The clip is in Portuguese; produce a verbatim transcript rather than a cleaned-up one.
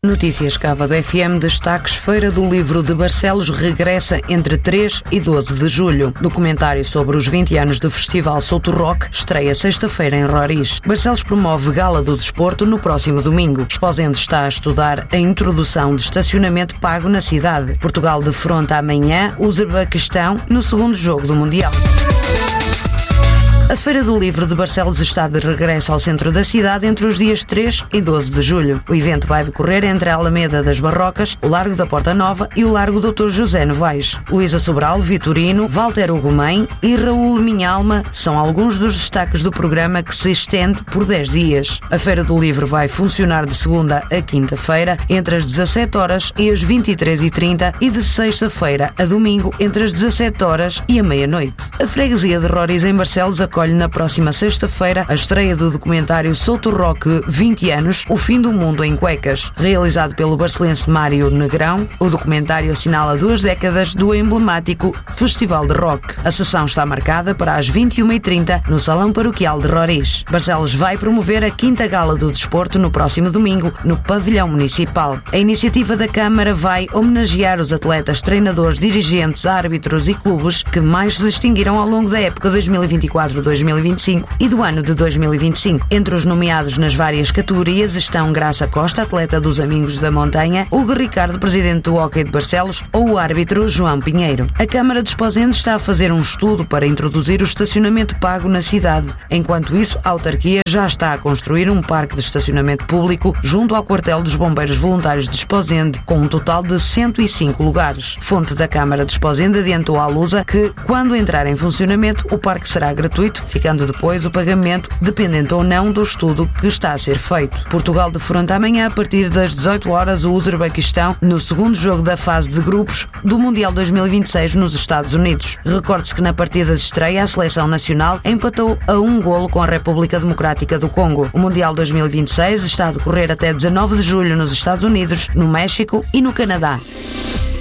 Notícias Cava do F M, destaques: Feira do Livro de Barcelos regressa entre três e doze de julho. Documentário sobre os vinte anos do Festival Souto Rock estreia sexta-feira em Roriz. Barcelos promove Gala do Desporto no próximo domingo. Esposende está a estudar a introdução de estacionamento pago na cidade. Portugal defronta amanhã o Uzbequistão no segundo jogo do Mundial. A Feira do Livro de Barcelos está de regresso ao centro da cidade entre os dias três e doze de julho. O evento vai decorrer entre a Alameda das Barrocas, o Largo da Porta Nova e o Largo doutor José Novaes. Luísa Sobral, Vitorino, Walter Ugumem e Raul Minhalma são alguns dos destaques do programa, que se estende por dez dias. A Feira do Livro vai funcionar de segunda a quinta-feira entre as dezassete horas e as vinte e três e trinta e de sexta-feira a domingo entre as dezassete horas e a meia-noite. A freguesia de Roriz em Barcelos acolhe na próxima sexta-feira a estreia do documentário Souto Rock vinte anos, o fim do mundo em cuecas. Realizado pelo barcelense Mário Negrão, o documentário assinala duas décadas do emblemático Festival de Rock. A sessão está marcada para as vinte e uma e trinta no Salão Paroquial de Roriz. Barcelos vai promover a quinta Gala do Desporto no próximo domingo no Pavilhão Municipal. A iniciativa da Câmara vai homenagear os atletas, treinadores, dirigentes, árbitros e clubes que mais se distinguiram ao longo da época dois mil e vinte e quatro dois mil e vinte e cinco e do ano de dois mil e vinte e cinco. Entre os nomeados nas várias categorias estão Graça Costa, atleta dos Amigos da Montanha, Hugo Ricardo, presidente do Hóquei de Barcelos, ou o árbitro João Pinheiro. A Câmara de Esposende está a fazer um estudo para introduzir o estacionamento pago na cidade. Enquanto isso, a autarquia já está a construir um parque de estacionamento público junto ao quartel dos Bombeiros Voluntários de Esposende, com um total de cento e cinco lugares. Fonte da Câmara de Esposende adiantou à Lusa que, quando entrar em funcionamento, o parque será gratuito, ficando depois o pagamento dependente ou não do estudo que está a ser feito. Portugal defronta amanhã, a partir das dezoito horas, o Uzbequistão no segundo jogo da fase de grupos do Mundial dois mil e vinte e seis nos Estados Unidos. Recorde-se que na partida de estreia a seleção nacional empatou a um golo com a República Democrática do Congo. O Mundial dois mil e vinte e seis está a decorrer até dezanove de julho nos Estados Unidos, no México e no Canadá.